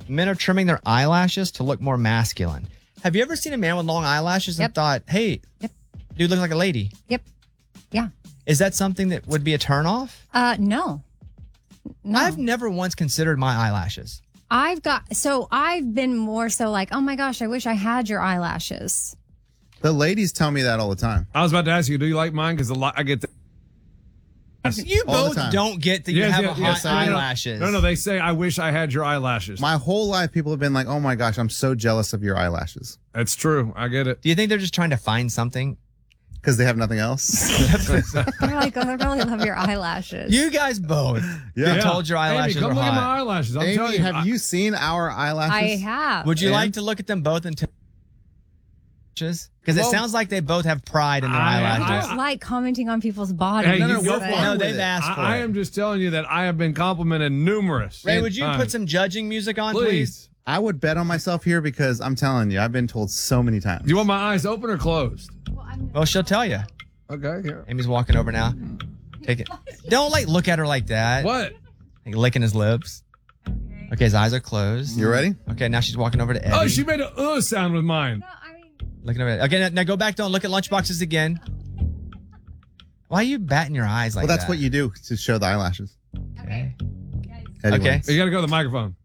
men are trimming their eyelashes to look more masculine. Have you ever seen a man with long eyelashes and thought, hey, dude looks like a lady? Yep. Yeah. Is that something that would be a turnoff? No. I've never once considered my eyelashes. I've been more so like, oh my gosh, I wish I had your eyelashes. The ladies tell me that all the time. I was about to ask you, do you like mine? Because I get that. You All the both time. don't get that you have hot eyelashes. No, they say, I wish I had your eyelashes. My whole life, people have been like, oh my gosh, I'm so jealous of your eyelashes. That's true. I get it. Do you think they're just trying to find something? Because they have nothing else. They're like, oh, I really love your eyelashes. You guys both. Yeah. told your eyelashes Amy, come were look at my hot. eyelashes. I'm Amy, telling you. have you seen our eyelashes? I have. Would you And? like to look at them both and because it sounds like they both have pride in their I eyelashes. don't like commenting on people's bodies. Hey, you go for it. No, they've asked for I it. am just telling you that I have been complimented numerous. Ray, would you times. put some judging music on, please? I would bet on myself here because I'm telling you, I've been told so many times. Do you want my eyes open or closed? Well, she'll tell you. Okay, here. Amy's walking over now. Take it. Don't look at her like that. What? Like licking his lips. Okay, his eyes are closed. You ready? Okay, now she's walking over to Eddie. Oh, she made a sound with mine. Looking over. Okay, now go back. Don't look at lunchboxes again. Why are you batting your eyes like that? Well, that's what you do to show the eyelashes. Okay. Eddie Okay. wins. You got to go to the microphone.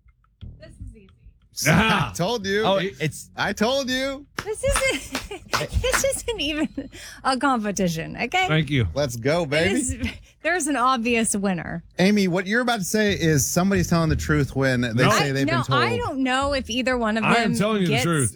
I told you. Oh, I told you. This isn't even a competition, okay? Thank you. Let's go, baby. There's an obvious winner. Amy, what you're about to say is somebody's telling the truth when they say they've been told. I don't know if either one of them I am telling you the truth.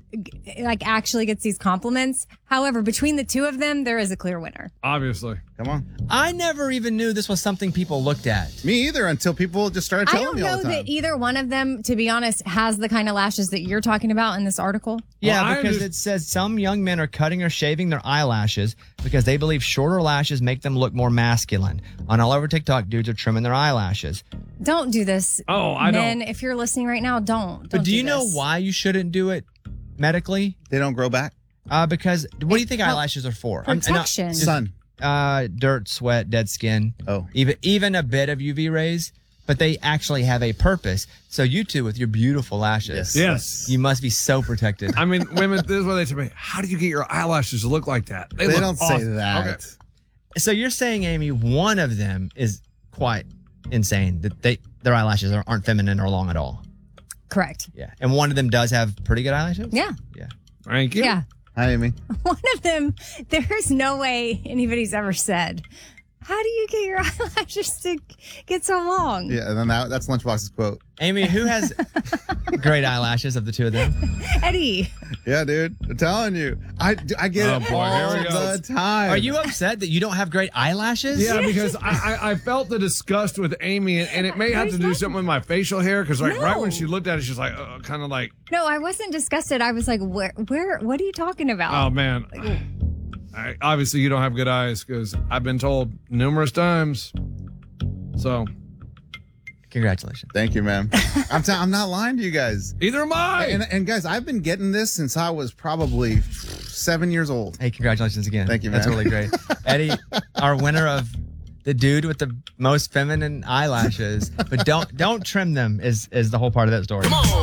Actually gets these compliments. However, between the two of them, there is a clear winner. Obviously. Come on. I never even knew this was something people looked at. Me either, until people just started I telling don't me all know the time. that either one of them, to be honest, has the kind of lashes that you're talking about in this article. Yeah, Well, because it says some young men are cutting or shaving their eyelashes because they believe shorter lashes make them look more masculine. On all over TikTok, dudes are trimming their eyelashes. Don't do this. Oh, I Men, don't. if you're listening right now, don't. But do you know this. why you shouldn't do it medically? They don't grow back. Because what do you think eyelashes are for? Protection. Sun. Dirt, sweat, dead skin. Oh. Even a bit of UV rays, but they actually have a purpose. So you two with your beautiful lashes. Yes. You must be so protected. I mean, women, this is what they tell me. How do you get your eyelashes to look like that? They look don't say awesome. that. Okay. So you're saying, Amy, one of them is quite insane, that their eyelashes aren't feminine or long at all. Correct. Yeah. And one of them does have pretty good eyelashes? Yeah. Yeah. Thank you. Yeah. Hi, Amy. One of them, there's no way anybody's ever said, how do you get your eyelashes to get so long? Yeah, and then that's Lunchbox's quote. Amy, who has great eyelashes of the two of them? Eddie. Yeah, dude. I'm telling you. I get Oh, it boy, all here we go. the time. Are you upset that you don't have great eyelashes? Yeah, because I felt the disgust with Amy, and it may have to do something with my facial hair, because right when she looked at it, she's like, kind of like, No, I wasn't disgusted. I was like, where, what are you talking about? oh, man. Obviously, you don't have good eyes, because I've been told numerous times. So, Congratulations. Thank you, man. I'm not lying to you guys. either am I. And guys, I've been getting this since I was probably 7 years old. Hey, congratulations again. Thank you, That's man. really great. Eddie, our winner of the dude with the most feminine eyelashes, but don't trim them is the whole part of that story. Come on.